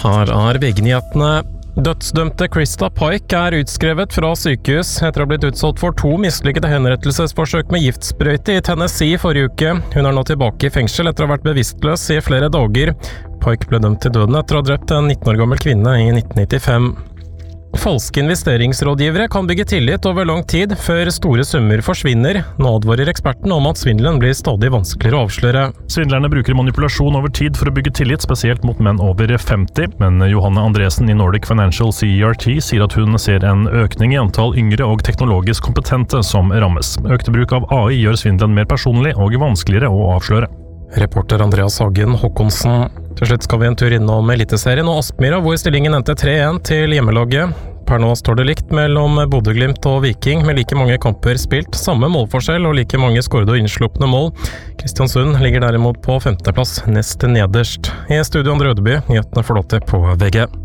Her VG-nyhetene. Dødsdømte Krista Pike utskrevet fra sykehus etter å ha blitt utsatt for 2 mislykkede henrettelsesforsøk med giftsprøyte i Tennessee forrige uke. Hun er nå tilbake i fengsel etter å ha vært bevisstløs i flere dager. Pike ble dømt til døden etter å ha drept en 19 år gammel kvinne i 1995. Falske investeringsrådgivere kan bygge tillit over lang tid før store summer forsvinner. Nå advarer eksperten om at svindelen blir stadig vanskeligere å avsløre. Svindlerne bruker manipulasjon over tid for å bygge tillit, spesielt mot menn over 50. Men Johanne Andresen i Nordic Financial CERT sier at hun ser en økning i antall yngre og teknologisk kompetente som rammes. Økte bruk av AI gjør svindelen mer personlig og vanskeligere å avsløre. Reporter Andreas Hagen Håkonsen. Til slutt skal vi en tur innom Eliteserien og Aspmyra, hvor stillingen endte 3-1 til hjemmelaget. Per nå står det likt mellom Bodø/Glimt og Viking, med like mange kamper spilt, samme målforskjell og like mange skårede og innslupne mål. Kristiansund ligger derimot på 5. plass, nest nederst. I studio Andre Ødeby, nyhetene får lov til på VG.